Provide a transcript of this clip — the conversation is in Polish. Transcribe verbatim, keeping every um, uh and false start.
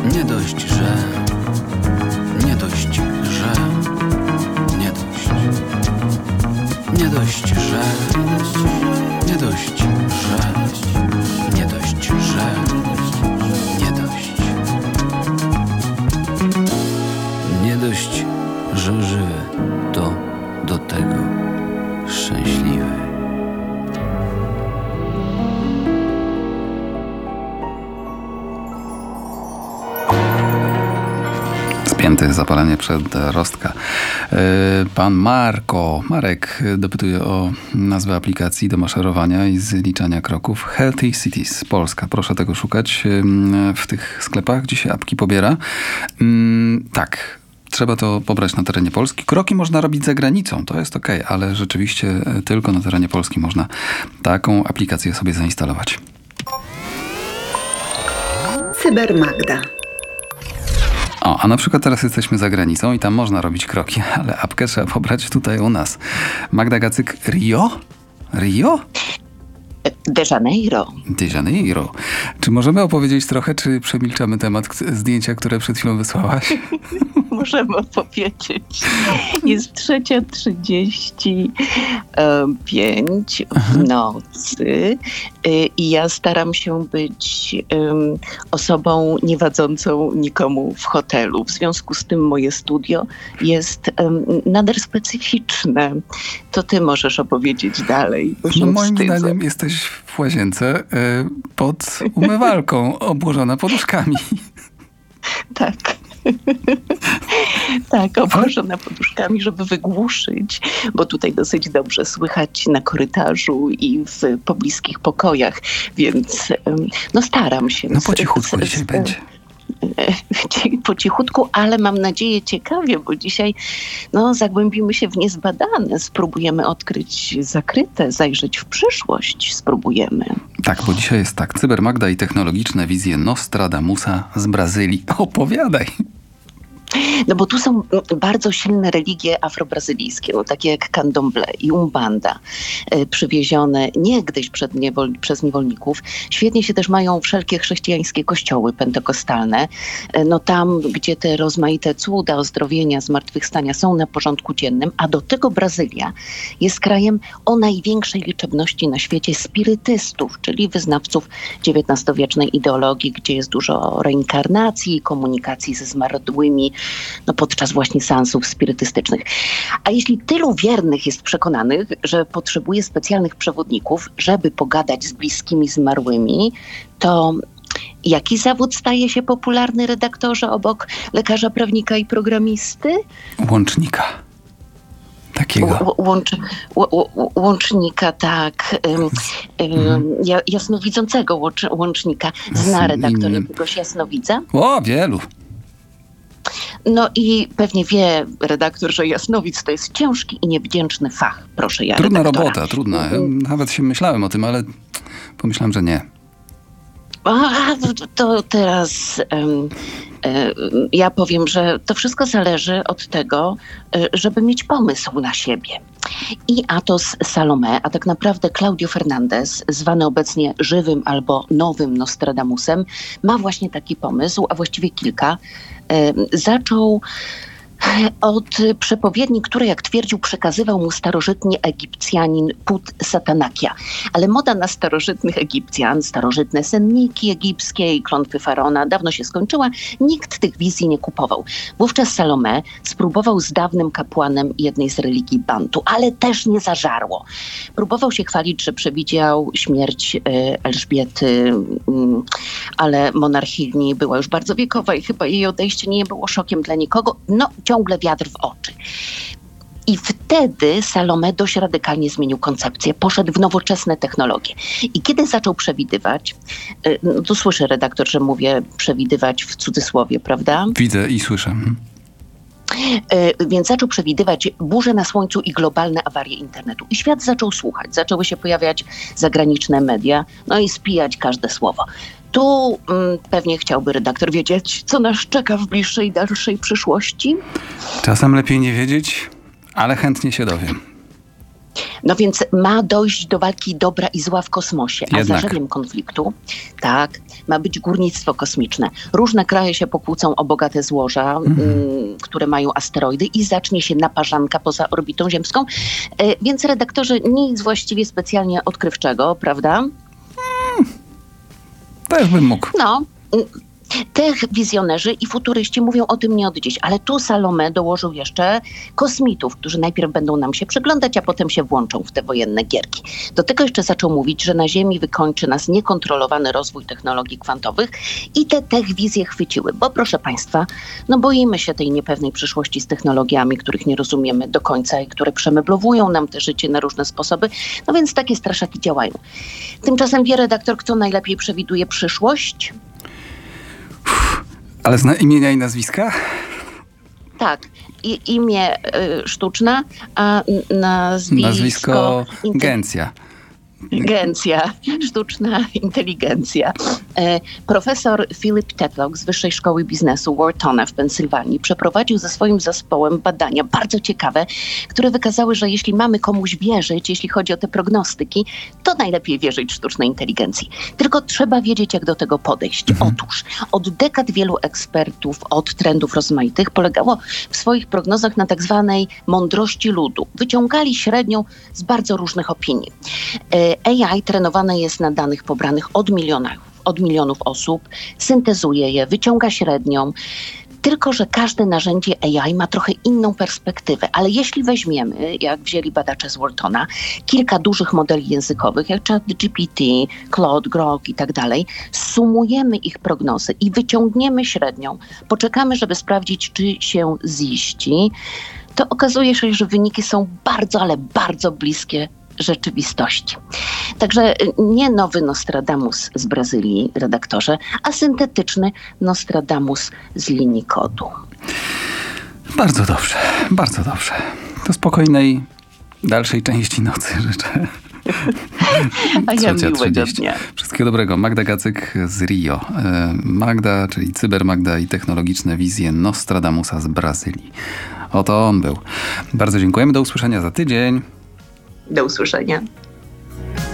Nie dość, że... Nie dość, że... Nie dość. Nie dość, że... Nie dość, że... Nie dość, że... Nie dość. Nie dość, że żywy, to do tego szczęśliwy. Spięty, zapalenie przedrostka. Pan Marko, Marek dopytuje o nazwę aplikacji do maszerowania i zliczania kroków. Healthy Cities, Polska. Proszę tego szukać w tych sklepach, gdzie się apki pobiera. Tak, trzeba to pobrać na terenie Polski. Kroki można robić za granicą, to jest okej, ale rzeczywiście tylko na terenie Polski można taką aplikację sobie zainstalować. Cybermagda. O, a na przykład teraz jesteśmy za granicą i tam można robić kroki, ale apkę trzeba pobrać tutaj u nas. Magda Gacyk, Rio? Rio? De Janeiro. De Janeiro. Czy możemy opowiedzieć trochę, czy przemilczamy temat zdjęcia, które przed chwilą wysłałaś? Możemy opowiedzieć. Jest trzecia trzydzieści pięć w nocy i ja staram się być um, osobą nie wadzącą nikomu w hotelu. W związku z tym moje studio jest um, nader specyficzne. To ty możesz opowiedzieć dalej. No moim zdaniem jesteś w łazience y, pod umywalką, obłożona poduszkami. Tak. Tak, obłożona poduszkami, żeby wygłuszyć, bo tutaj dosyć dobrze słychać na korytarzu i w pobliskich pokojach, więc no staram się. No po cichutku z, dzisiaj z, będzie. Po cichutku, ale mam nadzieję ciekawie, bo dzisiaj no, zagłębimy się w niezbadane, spróbujemy odkryć zakryte, zajrzeć w przyszłość, spróbujemy. Tak, bo dzisiaj jest tak, Cybermagda i technologiczne wizje Nostradamusa z Brazylii. Opowiadaj. No bo tu są bardzo silne religie afrobrazylijskie, no takie jak candomblé i umbanda, y, przywiezione niegdyś przed niewol, przez niewolników. Świetnie się też mają wszelkie chrześcijańskie kościoły pentekostalne. Y, no tam, gdzie te rozmaite cuda, ozdrowienia, zmartwychwstania są na porządku dziennym, a do tego Brazylia jest krajem o największej liczebności na świecie spirytystów, czyli wyznawców dziewiętnastowiecznej ideologii, gdzie jest dużo reinkarnacji, komunikacji ze zmarłymi, no podczas właśnie seansów spirytystycznych. A jeśli tylu wiernych jest przekonanych, że potrzebuje specjalnych przewodników, żeby pogadać z bliskimi zmarłymi, to jaki zawód staje się popularny, redaktorze, obok lekarza, prawnika i programisty? Łącznika. Takiego. Łącz, łącznika, tak. Mhm. Jasnowidzącego łącz, łącznika. Zna redaktor jakiegoś jasnowidza? O, wielu. No i pewnie wie redaktor, że jasnowidz to jest ciężki i niewdzięczny fach. Proszę ja Trudna redaktora. robota, trudna. Ja nawet się myślałem o tym, ale pomyślałem, że nie. A, to teraz um, um, ja powiem, że to wszystko zależy od tego, żeby mieć pomysł na siebie. I Atos Salomé, a tak naprawdę Claudio Fernandez, zwany obecnie żywym albo nowym Nostradamusem, ma właśnie taki pomysł, a właściwie kilka. Zaczął od przepowiedni, które, jak twierdził, przekazywał mu starożytny Egipcjanin Put Satanakia. Ale moda na starożytnych Egipcjan, starożytne senniki egipskie i klątwy faraona dawno się skończyła. Nikt tych wizji nie kupował. Wówczas Salomé spróbował z dawnym kapłanem jednej z religii Bantu, ale też nie zażarło. Próbował się chwalić, że przewidział śmierć Elżbiety, ale monarchini była już bardzo wiekowa i chyba jej odejście nie było szokiem dla nikogo. No, ciągle wiatr w oczy. I wtedy Salomé dość radykalnie zmienił koncepcję. Poszedł w nowoczesne technologie. I kiedy zaczął przewidywać, no tu słyszę, redaktor, że mówię przewidywać w cudzysłowie, prawda? Widzę i słyszę. Więc zaczął przewidywać burze na Słońcu i globalne awarie internetu. I świat zaczął słuchać. Zaczęły się pojawiać zagraniczne media, no i spijać każde słowo. Tu mm, pewnie chciałby redaktor wiedzieć, co nas czeka w bliższej i dalszej przyszłości. Czasem lepiej nie wiedzieć, ale chętnie się dowiem. No więc ma dojść do walki dobra i zła w kosmosie, a Jednak. zarzewiem konfliktu, tak, ma być górnictwo kosmiczne. Różne kraje się pokłócą o bogate złoża, Mhm. mm, które mają asteroidy i zacznie się naparzanka poza orbitą ziemską. E, więc redaktorzy, nic właściwie specjalnie odkrywczego, prawda? Też bym mógł. No, mm, tech wizjonerzy i futuryści mówią o tym nie od dziś, ale tu Salome dołożył jeszcze kosmitów, którzy najpierw będą nam się przyglądać, a potem się włączą w te wojenne gierki. Do tego jeszcze zaczął mówić, że na Ziemi wykończy nas niekontrolowany rozwój technologii kwantowych i te tech wizje chwyciły, bo proszę Państwa, no boimy się tej niepewnej przyszłości z technologiami, których nie rozumiemy do końca i które przemeblowują nam te życie na różne sposoby, no więc takie straszaki działają. Tymczasem wie redaktor, kto najlepiej przewiduje przyszłość? Ale zna imienia i nazwiska? Tak, I, imię y, sztuczne, a n- nazwisko... Nazwisko inte- Gęcja. Inteligencja, sztuczna inteligencja. E, profesor Philip Tetlock z Wyższej Szkoły Biznesu Whartona w Pensylwanii przeprowadził ze swoim zespołem badania bardzo ciekawe, które wykazały, że jeśli mamy komuś wierzyć, jeśli chodzi o te prognostyki, to najlepiej wierzyć sztucznej inteligencji. Tylko trzeba wiedzieć, jak do tego podejść. Otóż od dekad wielu ekspertów od trendów rozmaitych polegało w swoich prognozach na tak zwanej mądrości ludu. Wyciągali średnią z bardzo różnych opinii. E, A I trenowane jest na danych pobranych od milionów, od milionów osób, syntezuje je, wyciąga średnią. Tylko że każde narzędzie A I ma trochę inną perspektywę, ale jeśli weźmiemy, jak wzięli badacze z Whartona, kilka dużych modeli językowych, jak ChatGPT, Claude, Grok i tak dalej, sumujemy ich prognozy i wyciągniemy średnią, poczekamy, żeby sprawdzić, czy się ziści, to okazuje się, że wyniki są bardzo, ale bardzo bliskie rzeczywistości. Także nie nowy Nostradamus z Brazylii, redaktorze, a syntetyczny Nostradamus z linii kodu. Bardzo dobrze, bardzo dobrze. Do spokojnej dalszej części nocy życzę. A ja Trzecia miłego trzydzieści. dnia. Wszystkiego dobrego. Magda Gacyk z Rio. E, Magda, czyli Cybermagda i technologiczne wizje Nostradamusa z Brazylii. Oto on był. Bardzo dziękujemy. Do usłyszenia za tydzień. Do usłyszenia.